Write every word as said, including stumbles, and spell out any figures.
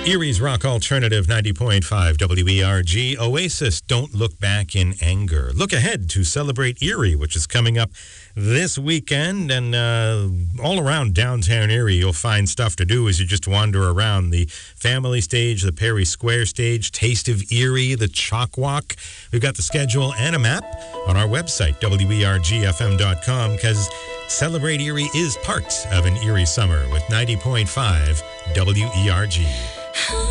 Erie's Rock Alternative ninety point five W E R G. Oasis, Don't Look Back in Anger. Look ahead to Celebrate Erie, which is coming up this weekend. And uh, all around downtown Erie, you'll find stuff to do as you just wander around. The Family Stage, the Perry Square Stage, Taste of Erie, the Chalk Walk. We've got the schedule and a map on our website, W E R G F M dot com, because Celebrate Erie is part of an Erie summer with ninety point five W E R G.